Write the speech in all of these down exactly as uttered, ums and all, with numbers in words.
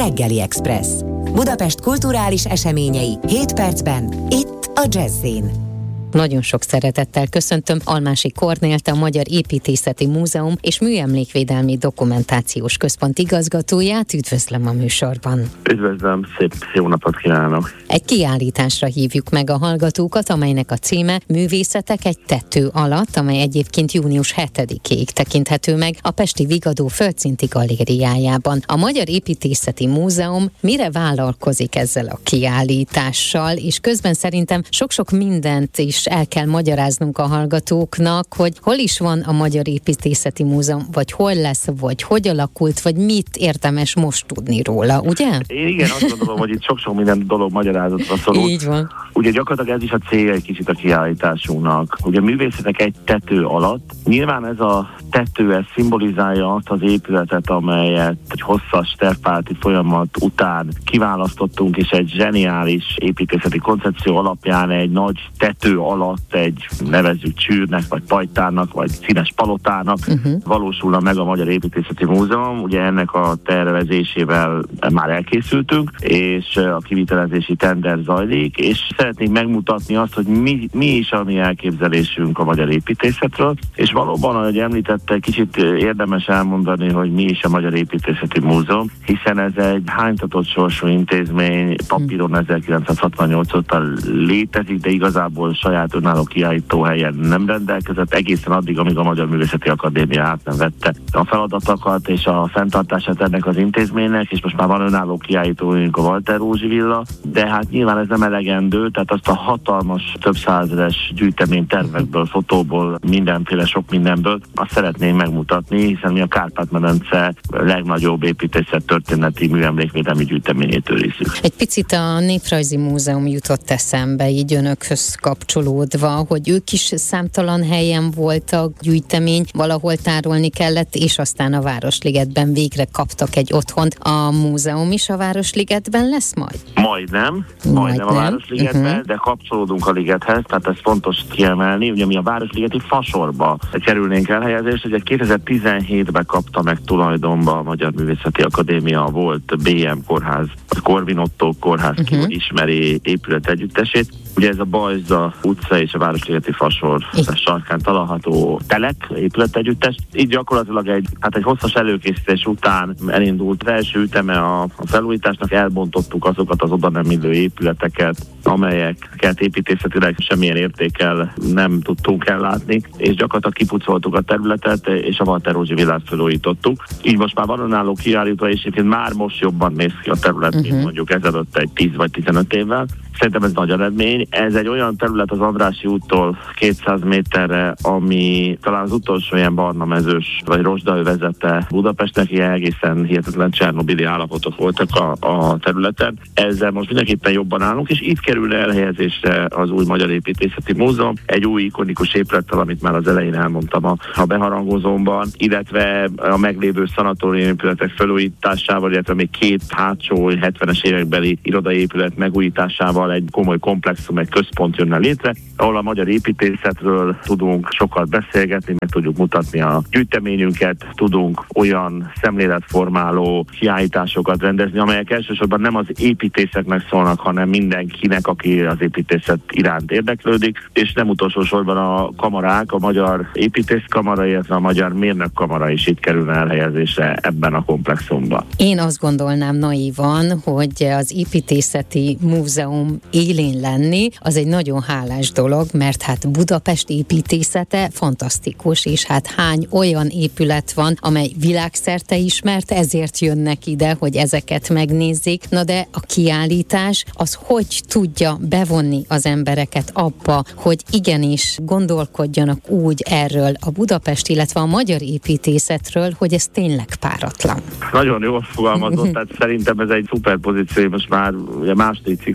Reggeli Express. Budapest kulturális eseményei hét percben, itt a Jazz-in. Nagyon sok szeretettel köszöntöm Almási Kornélt, a Magyar Építészeti Múzeum és Műemlékvédelmi Dokumentációs Központ igazgatóját. Üdvözlöm a műsorban. Üdvözlöm, szép jó napot kívánok! Egy kiállításra hívjuk meg a hallgatókat, amelynek a címe Művészetek egy tető alatt, amely egyébként június hetedikéig tekinthető meg a Pesti Vigadó Földszinti Galériájában. A Magyar Építészeti Múzeum mire vállalkozik ezzel a kiállítással, és közben szerintem sok-sok mindent is el kell magyaráznunk a hallgatóknak, hogy hol is van a Magyar Építészeti Múzeum, vagy hol lesz, vagy hogy alakult, vagy mit érdemes most tudni róla, ugye? Én igen, azt gondolom, hogy itt sok-sok minden dolog magyarázatra szorul. Így van. Ugye gyakorlatilag ez is a célja egy kicsit a kiállításunknak. Ugye művészetek egy tető alatt. Nyilván ez a tető, ez szimbolizálja azt az épületet, amelyet egy hosszas tervpályatási folyamat után kiválasztottunk, és egy zseniális építészeti koncepció alapján egy nagy tető alatt egy, nevezzük csűrnek, vagy pajtárnak, vagy színes palotának uh-huh. valósulna meg a Magyar Építészeti Múzeum. Ugye ennek a tervezésével már elkészültünk, és a kivitelezési tender zajlik, és szeretnénk megmutatni azt, hogy mi, mi is a mi elképzelésünk a magyar építészetről, és valóban, ahogy említette, kicsit érdemes elmondani, hogy mi is a Magyar Építészeti Múzeum, hiszen ez egy hánytatott sorsú intézmény, papíron ezerkilencszázhatvannyolc óta létezik, de igazából saját önálló kiállítóhelyen nem rendelkezett, egészen addig, amíg a Magyar Művészeti Akadémia át nem vette a feladatokat és a fenntartását ennek az intézménynek, és most már van önálló kiállítóink, a Walter Rózsi Villa, de hát nyilván ez nem elegendő, tehát azt a hatalmas, több százeres gyűjtemény tervekből, fotóból, mindenféle sok mindenből, azt szeretnénk megmutatni, hiszen mi a Kárpát-medence legnagyobb építészettörténeti műemlékvédelmi gyűjteményét őrizzük. Egy picit a Néprajzi Múzeum jutott eszembe, így önökhöz kapcsolódva, hogy ők is számtalan helyen voltak, gyűjtemény, valahol tárolni kellett, és aztán a Városligetben végre kaptak egy otthont. A múzeum is a Városligetben lesz majd? Majdnem, majdnem, majdnem. a Városligetben, uh-huh. de kapcsolódunk a ligethez, tehát ez fontos kiemelni. Ugye mi a Városligeti Fasorba kerülnénk elhelyezést, ugye kétezer-tizenhétben kapta meg tulajdonba a Magyar Művészeti Akadémia, volt bé em kórház, a Korvin Otto kórház uh-huh. ki ismeri épület együttesét. Ugye ez a Bajza utca és a Városligeti Fasor sarkán található telek, épületegyüttes. Így gyakorlatilag egy, hát egy hosszas előkészítés után elindult első üteme a, a felújításnak, elbontottuk azokat az oda nem illő épületeket, amelyeket építészetileg semmilyen értékkel nem tudtunk ellátni, és gyakorlatilag kipucoltuk a területet, és a Walter Rózsi Villát felújítottuk. Így most már van önálló kiállító, és egyébként már most jobban néz ki a terület, uh-huh. mint mondjuk ezelőtt egy tíz vagy tizenöt évvel. Szerintem ez nagy eredmény. Ez egy olyan terület az Andrássy úttól kétszáz méterre, ami talán az utolsó ilyen barna mezős vagy rozsdaövezete Budapestnek, ilyen egészen hihetetlen csernobili állapotok voltak a, a területen. Ezzel most mindenképpen jobban állunk, és itt kerül elhelyezésre az új Magyar Építészeti Múzeum, egy új ikonikus épülettel, amit már az elején elmondtam a, a beharangozómban, illetve a meglévő szanatórium épületek felújításával, illetve még két hátsó hetvenes évekbeli irodaépület megújításával egy komoly komplexum, egy központ jönne létre, ahol a magyar építészetről tudunk sokat beszélgetni, meg tudjuk mutatni a gyűjteményünket, tudunk olyan szemléletformáló kiállításokat rendezni, amelyek elsősorban nem az építészeknek szólnak, hanem mindenkinek, aki az építészet iránt érdeklődik, és nem utolsó sorban a kamarák, a Magyar Építészkamara, illetve a Magyar Mérnökkamara is itt kerülne elhelyezésre ebben a komplexumban. Én azt gondolnám naívan, hogy az Építészeti Múzeum élén lenni, az egy nagyon hálás dolog, mert hát Budapest építészete fantasztikus, és hát hány olyan épület van, amely világszerte ismert, ezért jönnek ide, hogy ezeket megnézzék. Na de a kiállítás az hogy tudja bevonni az embereket abba, hogy igenis gondolkodjanak úgy erről a Budapest, illetve a magyar építészetről, hogy ez tényleg páratlan. Nagyon jól fogalmazott, tehát szerintem ez egy szuper pozíció, most már ugye második ciklusomat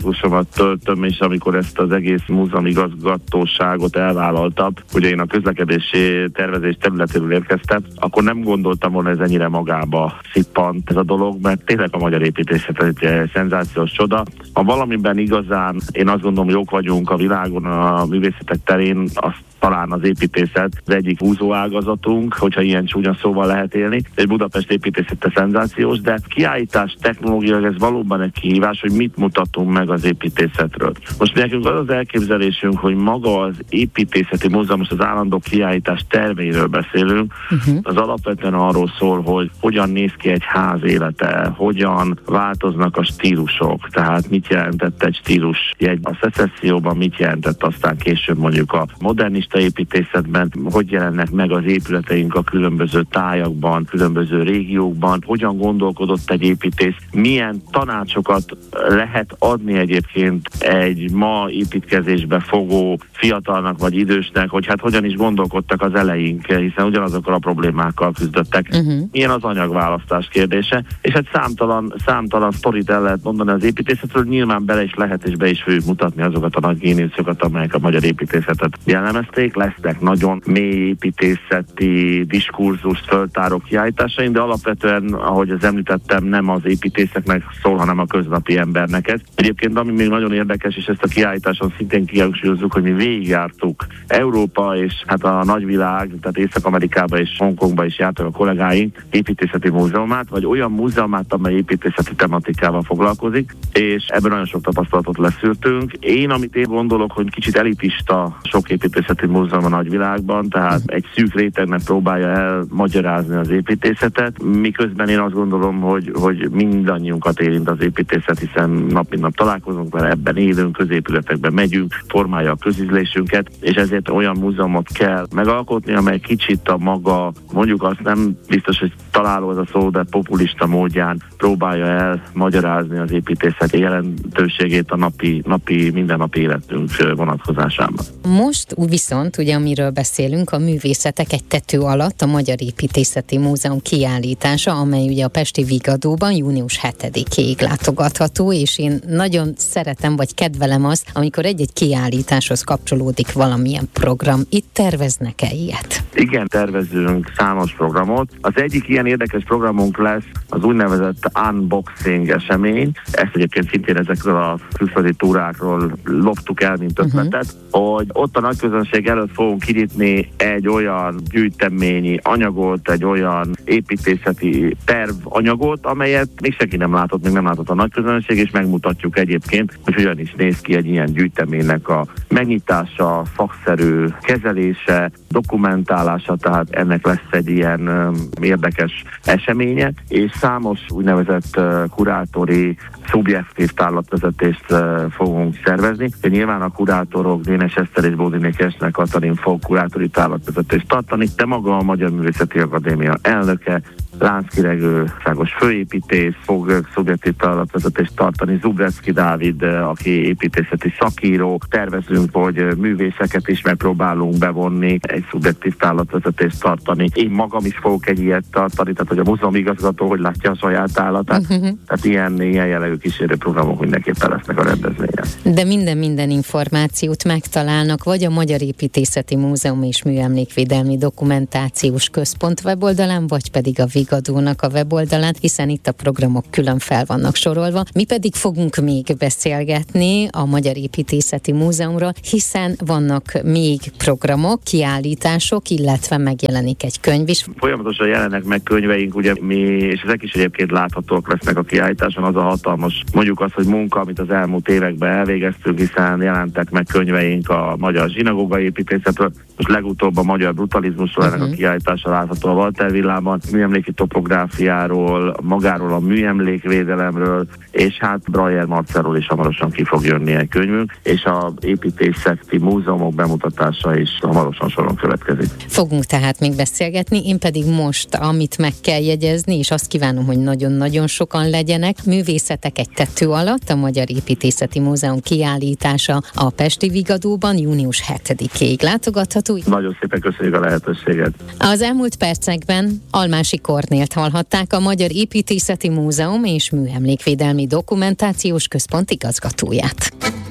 töltöm, és amikor ezt az egész múzeum igazgatóságot elvállaltam, ugye én a közlekedési tervezés területéről érkeztem, akkor nem gondoltam volna, ez ennyire magába szippant ez a dolog, mert tényleg a magyar építészet egy szenzációs csoda. Ha valamiben igazán, én azt gondolom, jók vagyunk a világon, a művészetek terén, azt talán az építészet az egyik húzóágazatunk, hogyha ilyen csúnya szóval lehet élni. Egy Budapest építészete szenzációs, de kiállítás technológiailag ez valóban egy kihívás, hogy mit mutatunk meg az építészetről. Most nekünk az az elképzelésünk, hogy maga az építészeti múzeum, most az állandó kiállítás terveiről beszélünk, uh-huh. az alapvetően arról szól, hogy hogyan néz ki egy ház élete, hogyan változnak a stílusok, tehát mit jelentett egy stílus jegy a szecesszióban, mit jelentett aztán később mondjuk a modernista építészetben, hogy jelennek meg az épületeink a különböző tájakban, különböző régiókban, hogyan gondolkodott egy építész, milyen tanácsokat lehet adni egyébként egy ma építkezésbe fogó fiatalnak vagy idősnek, hogy hát hogyan is gondolkodtak az eleink, hiszen ugyanazokkal a problémákkal küzdöttek. Uh-huh. Milyen az anyagválasztás kérdése, és hát számtalan, számtalan sztorit el lehet mondani az építészetről, nyilván bele is lehet és be is fogjuk mutatni azokat a nagy géniuszokat, amelyek a magyar építészetet jellemezték. Lesznek nagyon mély építészeti diskurzust föltáró kiállításaink, de alapvetően, ahogy az említettem, nem az építészeknek szól, hanem a köznapi embernek ez. Egyébként, ami még nagyon érdekes, és ezt a kiállításon szintén kihangsúlyozzuk, hogy mi végigjártuk Európa és hát a nagyvilág, tehát Észak-Amerikába és Hongkongba is jártak a kollégáink építészeti múzeumát, vagy olyan múzeumát, amely építészeti tematikával foglalkozik, és ebben nagyon sok tapasztalatot leszűrtünk. Én, amit én gondolok, hogy kicsit elitista sok építészeti múzeum a nagyvilágban, tehát egy szűk rétegnek próbálja elmagyarázni az építészetet, miközben én azt gondolom, hogy, hogy mindannyiunkat érint az építészet, hiszen nap mint nap találkozunk vele, ebben élünk, középületekben megyünk, formálja a közüzlésünket, és ezért olyan múzeumot kell megalkotni, amely kicsit a maga, mondjuk azt nem biztos, hogy találó az a szó, de populista módján próbálja elmagyarázni az építészet jelentőségét a napi, napi mindennapi életünk vonatkozásában. Most viszont, ugye amiről beszélünk, a művészetek egy tető alatt a Magyar Építészeti Múzeum kiállítása, amely ugye a pesti Vigadóban június hetedikéig látogatható, és én nagyon szeretem, vagy kedvelem azt, amikor egy-egy kiállításhoz kapcsolódik valamilyen program. Itt terveznek-e ilyet? Igen, tervezünk számos programot. Az egyik ilyen érdekes programunk lesz az úgynevezett unboxing esemény. Ezt egyébként szintén ezekről a külföldi túrákról loptuk el, mint ötletet, uh-huh. hogy ott a nagy közönség előtt fogunk kinyitni egy olyan gyűjteményi anyagot, egy olyan építészeti tervanyagot, amelyet még senki nem látott, még nem látott a nagy közönség, és megmutatjuk egyébként, hogy hogyan is néz ki egy ilyen gyűjteménynek a megnyitása, szakszerű kezelése, dokumentálása, tehát ennek lesz egy ilyen um, érdekes eseménye, és számos úgynevezett uh, kurátori, szubjektív tárlatvezetést uh, fogunk szervezni. De nyilván a kurátorok, Dénes Eszter és Bódiné Kesnek Katalin fog kurátori tárlatvezetést tartani, de maga a Magyar Művészeti Akadémia elnöke, Lánczky Ságos főépítész fog szubjektív tárlatvezetést tartani, Zubrecki Dávid, aki építészeti szakíró, tervezünk, hogy művészeket is megpróbálunk bevonni, egy szubjektív tárlatvezetést tartani. Én magam is fogok egy ilyet tartani, tehát hogy a múzeum igazgató, hogy látja a saját állatát, uh-huh. tehát ilyen, ilyen jellegű kísérő programok mindenképpen lesznek a rendezvényen. De minden minden információt megtalálnak, vagy a Magyar Építészeti Múzeum és Műemlékvédelmi Dokumentációs Központ weboldalán, vagy pedig a Vigadónak a weboldalán, hiszen itt a programok külön fel vannak sorolva. Mi pedig fogunk még beszélgetni a Magyar Építészeti Múzeumról, hiszen vannak még programok, kiállítások, illetve megjelenik egy könyv is. Folyamatosan jelennek meg könyveink, ugye mi, és ezek is egyébként láthatók lesznek a kiállításon, az a hatalmas, mondjuk azt, hogy munka, amit az elmúlt években elvégeztünk, hiszen jelentek meg könyveink a magyar zsinagógai építészetről, most legutóbb a magyar brutalizmusról, uh-huh. ennek a kiállítása látható a Walter villában, műemléki topográfiáról, magáról a műemlékvédelemről, és hát Brajer Marcelról is hamarosan ki fog jönni egy könyvünk, és a építészeti múzeumok bemutatása is hamarosan soron következik. Fogunk tehát még beszélgetni, én pedig most, amit meg kell jegyezni, és azt kívánom, hogy nagyon-nagyon sokan legyenek, művészetek egy tető alatt, a Magyar Építészeti Múzeum kiállítása a pesti Vigadóban június hetedikéig látogatható. Nagyon szépen köszönjük a lehetőséget. Az elmúlt percekben Almási Kornélt hallhatták, a Magyar Építészeti Múzeum és Műemlékvédelmi Dokumentációs Központ igazgatóját.